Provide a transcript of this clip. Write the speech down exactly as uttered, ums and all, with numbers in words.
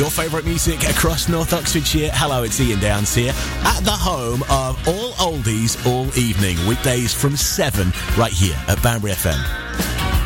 Your favourite music across North Oxfordshire. Hello, it's Ian Downs here at the home of all oldies all evening. Weekdays from seven right here at Banbury F M.